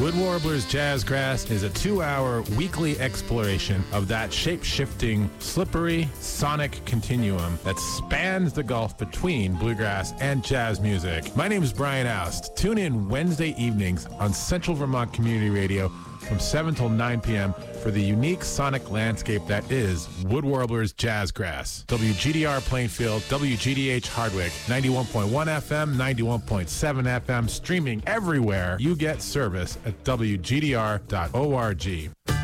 Wood Warblers Jazzgrass is a 2-hour weekly exploration of that shape-shifting, slippery, sonic continuum that spans the gulf between bluegrass and jazz music. My name is Brian Oust. Tune in Wednesday evenings on Central Vermont Community Radio from 7 till 9 p.m. for the unique sonic landscape that is Wood Warblers Jazzgrass. WGDR Plainfield, WGDH Hardwick, 91.1 FM, 91.7 FM, streaming everywhere you get service at WGDR.org.